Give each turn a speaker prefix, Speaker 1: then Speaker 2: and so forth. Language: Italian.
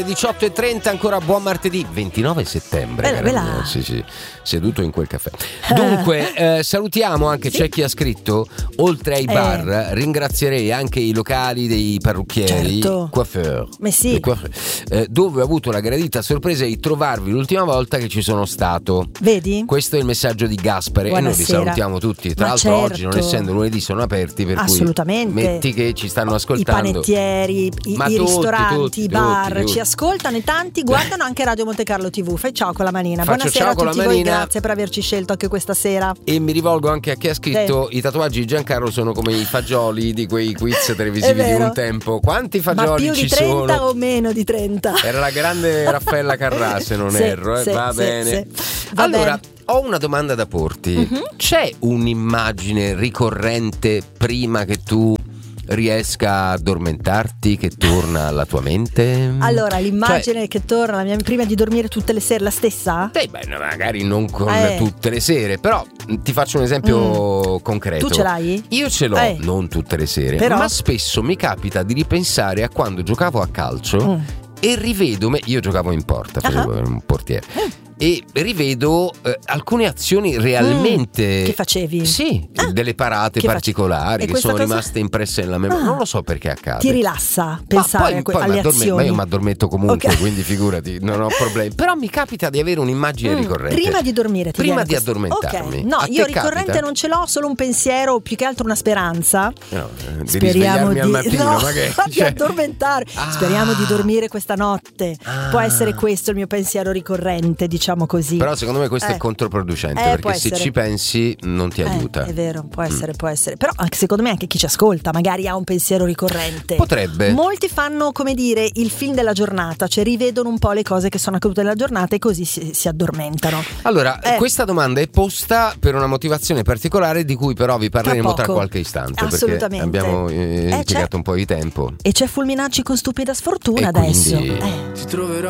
Speaker 1: 18:30, ancora buon martedì 29 settembre.
Speaker 2: Bella.
Speaker 1: Sì, seduto in quel caffè. Dunque, salutiamo anche, c'è chi ha scritto, oltre ai bar, ringrazierei anche i locali dei parrucchieri,
Speaker 2: certo.
Speaker 1: coiffeur,
Speaker 2: sì.
Speaker 1: dove ho avuto la gradita sorpresa di trovarvi l'ultima volta che ci sono stato.
Speaker 2: Vedi?
Speaker 1: Questo è il messaggio di Gaspare.
Speaker 2: Buonasera.
Speaker 1: E noi vi salutiamo tutti. Tra l'altro oggi, non essendo lunedì, sono aperti, per
Speaker 2: assolutamente.
Speaker 1: cui metti che ci stanno ascoltando
Speaker 2: i panettieri, i ristoranti, i bar, tutti. Ci ascoltano e tanti guardano anche Radio Monte Carlo TV. Fai ciao con la manina. Buonasera a tutti voi, grazie per averci scelto anche questa sera.
Speaker 1: E mi rivolgo anche a chi ha scritto i tatuaggi di Giancarlo sono come i fagioli di quei quiz televisivi di un tempo. Quanti fagioli ci sono?
Speaker 2: Ma più di 30 o meno di 30?
Speaker 1: Era la grande Raffaella Carrà, se non erro. Va bene. Allora, ho una domanda da porti. C'è un'immagine ricorrente prima che tu riesca a addormentarti, che torna alla tua mente?
Speaker 2: Allora, l'immagine che torna alla mia, prima di dormire tutte le sere, la stessa?
Speaker 1: Magari non con tutte le sere, però ti faccio un esempio concreto.
Speaker 2: Tu ce l'hai?
Speaker 1: Io ce l'ho, non tutte le sere, però... ma spesso mi capita di ripensare a quando giocavo a calcio e rivedo, io giocavo in porta, facevo un portiere. E rivedo alcune azioni realmente
Speaker 2: che facevi?
Speaker 1: Sì, delle parate particolari che sono rimaste impresse nella memoria. Non lo so perché accade.
Speaker 2: Ti rilassa pensare alle azioni?
Speaker 1: Ma io mi addormento comunque, quindi figurati, non ho problemi. Però mi capita di avere un'un'immagine ricorrente.
Speaker 2: Prima di dormire,
Speaker 1: prima di addormentarmi.
Speaker 2: No, io ricorrente capita? Non ce l'ho, solo un pensiero, più che altro una speranza.
Speaker 1: No,
Speaker 2: speriamo di
Speaker 1: al mattino,
Speaker 2: di addormentare. Speriamo di dormire questa notte. Può essere questo il mio pensiero ricorrente, diciamo così.
Speaker 1: Però secondo me questo è controproducente, perché se ci pensi non ti aiuta.
Speaker 2: È vero, può essere. Però anche secondo me anche chi ci ascolta magari ha un pensiero ricorrente.
Speaker 1: Potrebbe.
Speaker 2: Molti fanno, come dire, il film della giornata, cioè rivedono un po' le cose che sono accadute nella giornata e così si addormentano.
Speaker 1: Allora, questa domanda è posta per una motivazione particolare di cui però vi parleremo tra qualche istante, perché abbiamo impiegato un po' di tempo.
Speaker 2: E c'è Fulminacci con Stupida Sfortuna adesso.
Speaker 1: Quindi...
Speaker 3: Ti troverò